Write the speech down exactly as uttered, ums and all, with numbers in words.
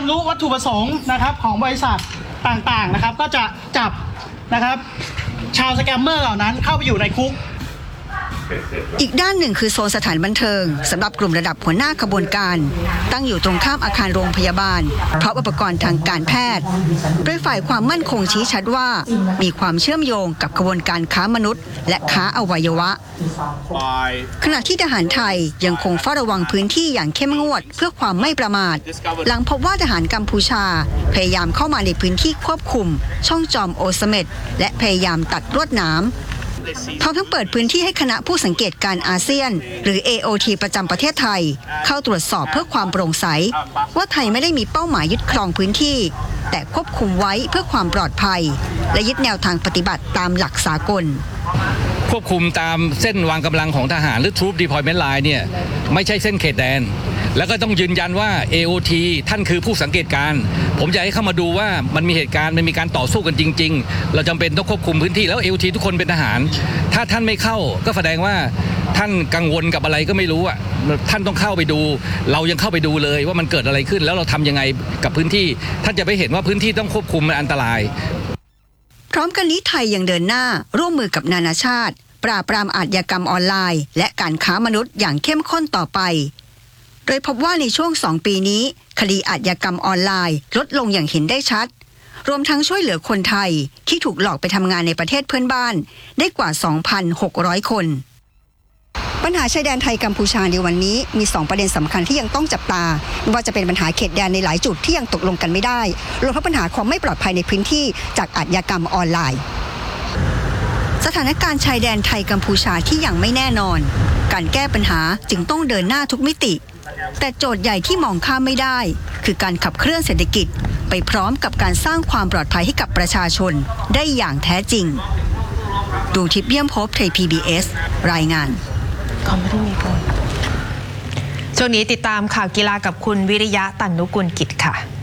รู้วัตถุประสงค์นะครับของบริษัทต่างๆนะครับก็จะจับนะครับชาวสแกมเมอร์เหล่านั้นเข้าไปอยู่ในคุกอีกด้านหนึ่งคือโซนสถานบันเทิงสำหรับกลุ่มระดับหัวหน้าขบวนการตั้งอยู่ตรงข้ามอาคารโรงพยาบาลเพราะอุปกรณ์ทางการแพทย์โดยฝ่ายความมั่นคงชี้ชัดว่ามีความเชื่อมโยงกับขบวนการค้ามนุษย์และค้าอวัยวะขณะที่ทหารไทยยังคงเฝ้าระวังพื้นที่อย่างเข้มงวดเพื่อความไม่ประมาทหลังพบว่าทหารกัมพูชาพยายามเข้ามาในพื้นที่ควบคุมช่องจอมโอเสเม็ดและพยายามตัดลวดหนามพร้อมทั้งเปิดพื้นที่ให้คณะผู้สังเกตการอาเซียนหรือ เอ โอ ที ประจำประเทศไทยเข้าตรวจสอบเพื่อความโปร่งใสว่าไทยไม่ได้มีเป้าหมายยึดครองพื้นที่แต่ควบคุมไว้เพื่อความปลอดภัยและยึดแนวทางปฏิบัติตามหลักสากลควบคุมตามเส้นวางกำลังของทหารหรือ Troop Deployment Line เนี่ยไม่ใช่เส้นเขตแดนแล้วก็ต้องยืนยันว่า เอ โอ ที ท่านคือผู้สังเกตการผมอยากให้เข้ามาดูว่ามันมีเหตุการณ์มันมีการต่อสู้กันจริงๆเราจำเป็นต้องควบคุมพื้นที่แล้ว เอ โอ ที ทุกคนเป็นทหารถ้าท่านไม่เข้าก็แสดงว่าท่านกังวลกับอะไรก็ไม่รู้อ่ะท่านต้องเข้าไปดูเรายังเข้าไปดูเลยว่ามันเกิดอะไรขึ้นแล้วเราทำยังไงกับพื้นที่ท่านจะไปเห็นว่าพื้นที่ต้องควบคุมมันอันตรายพร้อมกันนี้ไทยยังเดินหน้าร่วมมือกับนานาชาติปราบปรามอาชญากรรมออนไลน์และการค้ามนุษย์อย่างเข้มข้นต่อไปโดยพบว่าในช่วงสองปีนี้คดีอาชญากรรมออนไลน์ลดลงอย่างเห็นได้ชัดรวมทั้งช่วยเหลือคนไทยที่ถูกหลอกไปทำงานในประเทศเพื่อนบ้านได้กว่า สองพันหกร้อย คนปัญหาชายแดนไทยกัมพูชาในวันนี้มีสองประเด็นสำคัญที่ยังต้องจับตาไม่ว่าจะเป็นปัญหาเขตแดนในหลายจุดที่ยังตกลงกันไม่ได้รวมทั้งปัญหาความไม่ปลอดภัยในพื้นที่จากอาชญากรรมออนไลน์สถานการณ์ชายแดนไทยกัมพูชาที่ยังไม่แน่นอนการแก้ปัญหาจึงต้องเดินหน้าทุกมิติแต่โจทย์ใหญ่ที่มองข้ามไม่ได้คือการขับเคลื่อนเศรษฐกิจไปพร้อมกับการสร้างความปลอดภัยให้กับประชาชนได้อย่างแท้จริงดวงทิพย์เยี่ยมภพไทย พี บี เอส รายงานเขาไม่ได้มีผลช่วงนี้ติดตามข่าวกีฬากับคุณวิริยะ ตันนุกุลกิจค่ะ